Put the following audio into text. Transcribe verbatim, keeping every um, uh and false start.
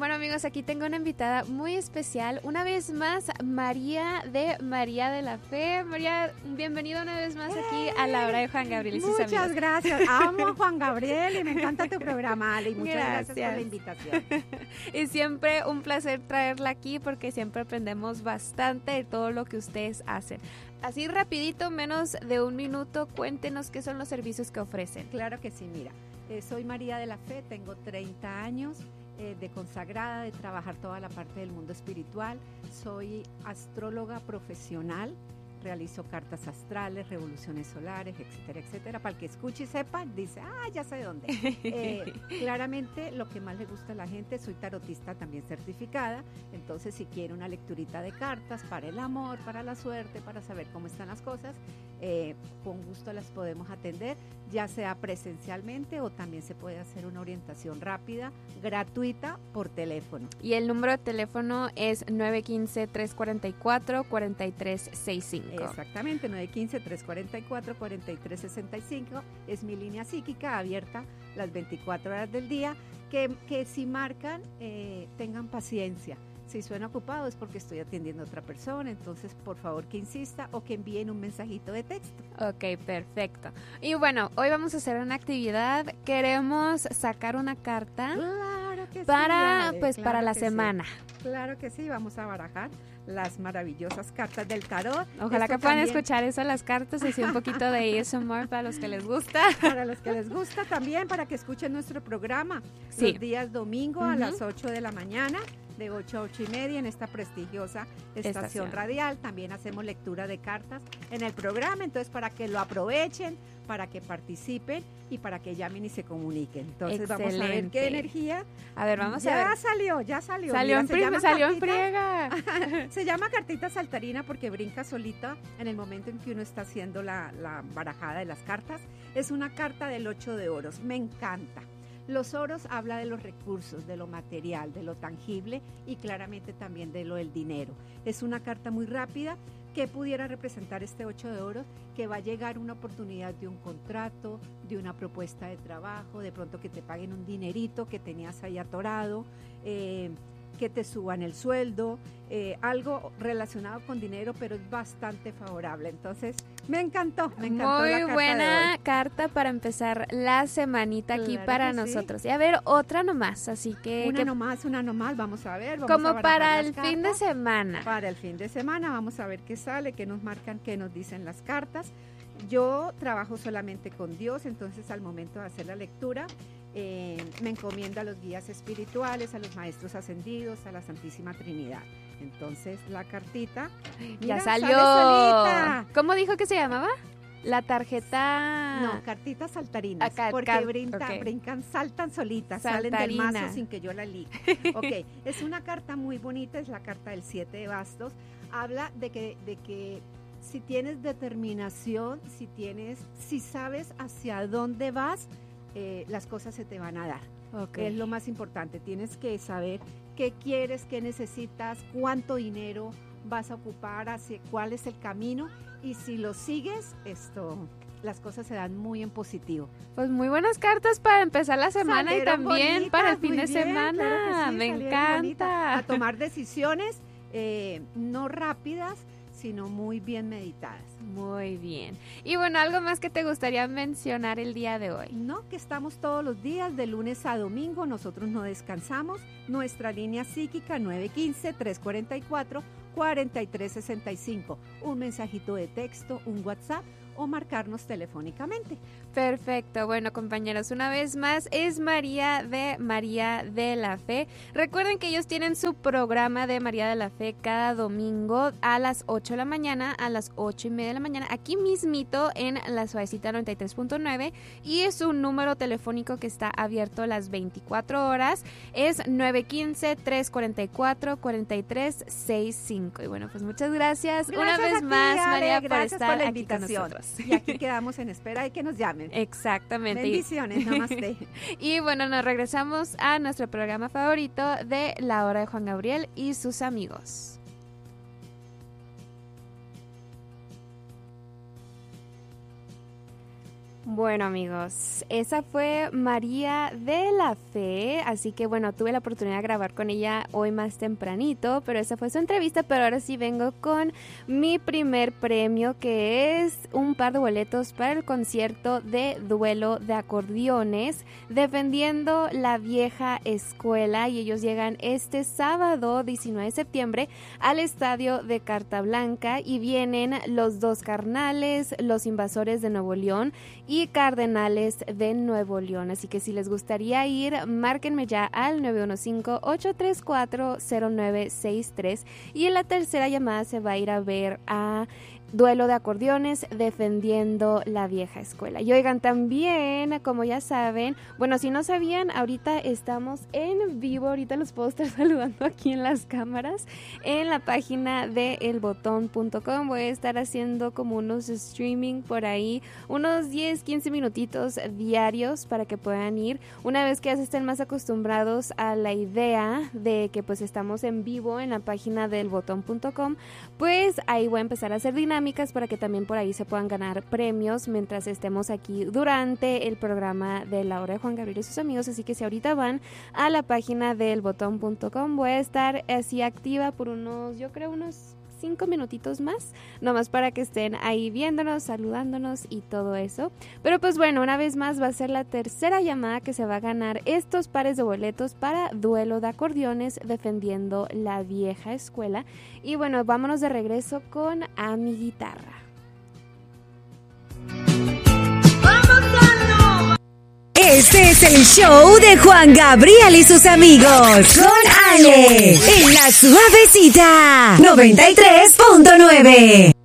Bueno, amigos, aquí tengo una invitada muy especial. Una vez más, María de María de la Fe. María, bienvenida una vez más aquí a la hora de Juan Gabriel y sus Muchas amigos. gracias. Amo a Juan Gabriel y me encanta tu programa, Ale. Muchas gracias, Gracias por la invitación. Y siempre un placer traerla aquí porque siempre aprendemos bastante de todo lo que ustedes hacen. Así rapidito, menos de un minuto, cuéntenos qué son los servicios que ofrecen. Claro que sí, mira. Eh, soy María de la Fe, tengo treinta años. Eh, de consagrada, de trabajar toda la parte del mundo espiritual. Soy astróloga profesional, realizo cartas astrales, revoluciones solares, etcétera, etcétera. Para el que escuche y sepa, dice, ah, ya sé dónde. Eh, claramente, lo que más le gusta a la gente, soy tarotista también certificada, entonces si quiere una lecturita de cartas para el amor, para la suerte, para saber cómo están las cosas, eh, con gusto las podemos atender, ya sea presencialmente o también se puede hacer una orientación rápida, gratuita, por teléfono. Y el número de teléfono es nueve uno cinco, tres cuatro cuatro, cuatro tres seis cinco. Exactamente, nueve uno cinco, tres cuatro cuatro, cuatro tres seis cinco es mi línea psíquica abierta las veinticuatro horas del día, que, que si marcan, eh, tengan paciencia. Si suena ocupado es porque estoy atendiendo a otra persona, entonces por favor que insista o que envíen un mensajito de texto. Ok, perfecto. Y bueno, hoy vamos a hacer una actividad. Queremos sacar una carta Claro que para, sí, Ale, pues, claro para la que semana. Sí. Claro que sí, vamos a barajar las maravillosas cartas del tarot. Ojalá Esto que puedan también, escuchar eso, las cartas, así un poquito de A S M R para los que les gusta. para los que les gusta también, para que escuchen nuestro programa Sí. los días domingo Uh-huh. a las ocho de la mañana, de ocho a ocho y media en esta prestigiosa estación, Estación. radial. También hacemos lectura de cartas en el programa, entonces para que lo aprovechen, para que participen y para que llamen y se comuniquen. Entonces vamos a ver Excelente. qué energía. A ver, vamos ya a ver. salió, ya salió. Salió, Mira, en, se prim- llama salió en cartita- friega. Se llama cartita saltarina porque brinca solita en el momento en que uno está haciendo la, la barajada de las cartas. Es una carta del ocho de oros, me encanta. Los oros habla de los recursos, de lo material, de lo tangible y claramente también de lo del dinero. Es una carta muy rápida que pudiera representar este ocho de oros, que va a llegar una oportunidad de un contrato, de una propuesta de trabajo, de pronto que te paguen un dinerito que tenías ahí atorado, eh, que te suban el sueldo, eh, algo relacionado con dinero, pero es bastante favorable. Entonces, me encantó, me encantó Muy la carta buena de hoy. carta para empezar la semanita aquí Claro para que sí. nosotros. Y a ver, otra nomás, así que... Una que nomás, una nomás, vamos a ver. Vamos a como barajar para las el fin de cartas. semana. Para el fin de semana, vamos a ver qué sale, qué nos marcan, qué nos dicen las cartas. Yo trabajo solamente con Dios, entonces al momento de hacer la lectura, eh, me encomiendo a los guías espirituales, a los maestros ascendidos, a la Santísima Trinidad. Entonces la cartita, mira, Ya sale salió. solita. ¿Cómo dijo que se llamaba? La tarjeta... No, cartitas saltarinas, Acá, porque car- brinca- ok. brincan, saltan solitas, salen del Saltarina. mazo sin que yo la ligue. Ok, es una carta muy bonita, es la carta del siete de bastos. Habla de que, de que si tienes determinación, si tienes, si sabes hacia dónde vas, eh, las cosas se te van a dar. Ok. Es lo más importante. Tienes que saber qué quieres, qué necesitas, cuánto dinero vas a ocupar, hacia cuál es el camino, y si lo sigues, esto, las cosas se dan muy en positivo. Pues muy buenas cartas para empezar la semana Salieron y también bonitas, para el fin muy de bien, semana. claro que sí, Me salieron bonitas. encanta. A tomar decisiones eh, no rápidas, sino muy bien meditadas. Muy bien. Y bueno, ¿algo más que te gustaría mencionar el día de hoy? No, que estamos todos los días, de lunes a domingo, nosotros no descansamos. Nuestra línea psíquica nueve uno cinco, tres cuatro cuatro, cuatro tres seis cinco. Un mensajito de texto, un WhatsApp o marcarnos telefónicamente. Perfecto. Bueno, compañeros, una vez más es María de María de la Fe. Recuerden que ellos tienen su programa de María de la Fe cada domingo a las ocho de la mañana, a las ocho y media de la mañana, aquí mismito en la Suavecita noventa y tres punto nueve, y es un número telefónico que está abierto las veinticuatro horas. Es nueve uno cinco, tres cuatro cuatro, cuatro tres seis cinco. Y bueno, pues muchas gracias, Gracias una a vez ti, más, Ale, María, por gracias estar por la aquí con invitación. nosotros. Y aquí quedamos en espera de que nos llamen. Exactamente. Y- Bendiciones, namaste. Y bueno, nos regresamos a nuestro programa favorito de La Hora de Juan Gabriel y sus amigos. Bueno, amigos, esa fue María de la Fe, así que bueno, tuve la oportunidad de grabar con ella hoy más tempranito, pero esa fue su entrevista, pero ahora sí vengo con mi primer premio, que es un par de boletos para el concierto de Duelo de Acordeones, Defendiendo la Vieja Escuela, y ellos llegan este sábado diecinueve de septiembre al estadio de Carta Blanca, y vienen Los Dos Carnales, Los Invasores de Nuevo León y Cardenales de Nuevo León. Así que si les gustaría ir, márquenme ya al nueve uno cinco, ocho tres cuatro, cero nueve seis tres, y en la tercera llamada se va a ir a ver a Duelo de Acordeones, Defendiendo la Vieja Escuela. Y oigan, también, como ya saben, bueno, si no sabían, ahorita estamos en vivo, ahorita los puedo estar saludando aquí en las cámaras, en la página de el botón punto com. Voy a estar haciendo como unos streaming por ahí, unos diez, quince minutitos diarios para que puedan ir. Una vez que ya se estén más acostumbrados a la idea de que pues estamos en vivo en la página del botón punto com, pues ahí voy a empezar a hacer dinámicas para que también por ahí se puedan ganar premios mientras estemos aquí durante el programa de La Hora de Juan Gabriel y sus amigos. Así que si ahorita van a la página del botón punto com, voy a estar así activa por unos, yo creo unos cinco minutitos más, nomás para que estén ahí viéndonos, saludándonos y todo eso. Pero pues bueno, una vez más va a ser la tercera llamada que se va a ganar estos pares de boletos para Duelo de Acordeones, Defendiendo la Vieja Escuela. Y bueno, vámonos de regreso con A Mi Guitarra. Este es el show de Juan Gabriel y sus amigos con Ale en La Suavecita noventa y tres punto nueve.